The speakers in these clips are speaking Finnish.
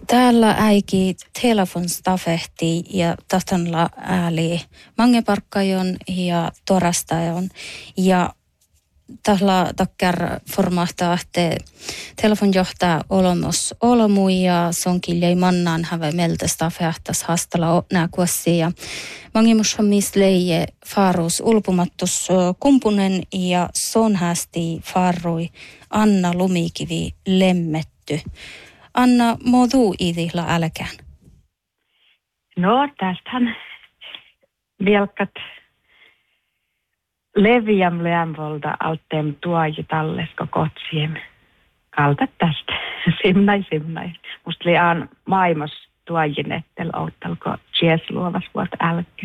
Täällä äiki telefonstafehti ja tahtanla ääli mangeparkkajon ja torastajon ja tahla takkar formahtaa, että telefonjohtaa olomos olomu ja sonkiljai mannaan häve meltä stafehtas hastala nääkuossi ja mangimus on mis leije faarus ulpumattus kumpunen ja sonhästi faarui Anna Lumikivi lemmetty. Anna, modu idihla älkään? No, tästähän vilkat leviäm lämpöltä altteem tuoji tallesko kotsiem. Kaltat tästä. Simnai. Musta liian maailmas tuojin, ettel outtalko luovas vuot älkkä.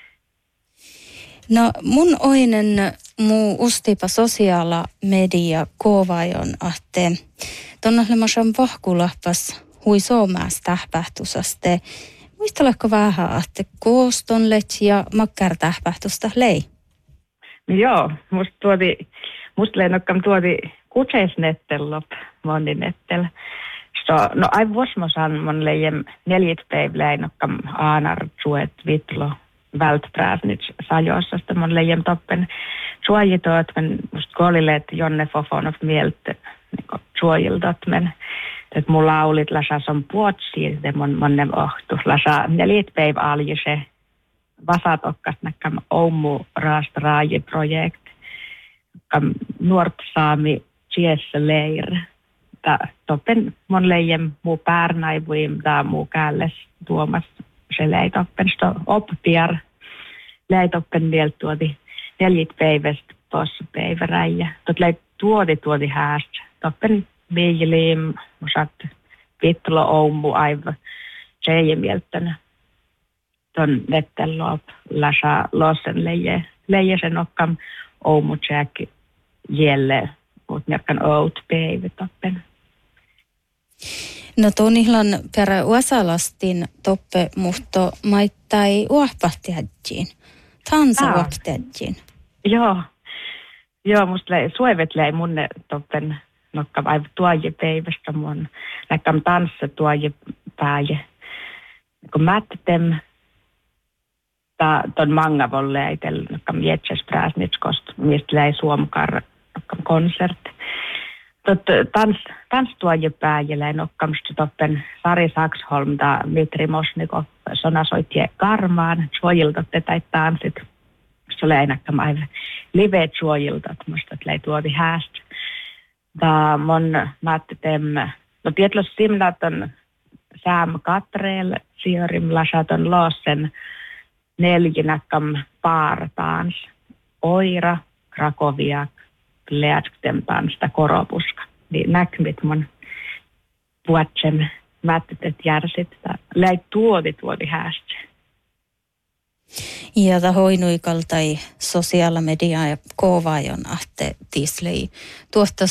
No, mun oinen muu ustipa sosiaala media kovajon ahte. Tonnahlemas on vahkulahpas hui soomääs tähpähtusaste. Muistalako vähän, että koostonlet ja makkar tähpähtusta lei? Joo, musta leinokkam tuoti kutseisnettellop moninettel. No ai vuosmosan mon leijem 4 päivä leinokkam aanar suet vitlo vältpräsnits sajossa. Mon leijem toppen suojitoot, men musta koolileet Jonne Fofonov mieltä suojiltot, men että mulla laulit lasas on puotsi, ja monen ohtu. Lasa 4 päivä aljise vasatokkas näkkam Oumu raasta raajiprojekt, kam nuort saami tiessä leir. Toppen mon leijem muu päärnaivuim tai muu käälles tuomas se leitoppen. Sto oppiar leitoppen vielä tuoti 4 päivästä tuossa päiväräjä. Tot leit tuoti häästä. Toppen viilim, musat vitlo Oumu aiva tjeijemieltänä. Ton nettelloop lasa lossen leije sen okkam Oumu tjäk jelle, mut mjäkkän oud päivä toppen. No tuonihlan perä uasalastin toppe muhto maittai uahpahtiadjiin. Tansa uahpahtiadjiin. Joo, musta suovet lei munne toppen nokkam aivan tuoji päivästä mun näkkam tanssa tuoji pääje. Kun mättem ton mangavolle eitel nokkam jetses präsnitskost, mistä lei suomkar nokkam konsert. Tans tuoji pääje lei nokkam toppen Sari Saksholm da Mitri Mosnikov sonasoitie karmaan suojiltotte tai tanssit. Se oli näkkam aivan liveet suojiltot, musta lei tuoti häästä. Da mon mattem, no tietlos simnaton Sam Katreel sijorim lasaton lossen 4 näkkam paartaans. Oira, Krakowiak, Leatstem tansta koropuska. Niin näkmit mon vuotsen mättetet järsit. Lei tuoti häästä. Ja ta hoinuikaltai sosiaala media ja kovajon ahte tislei tuosta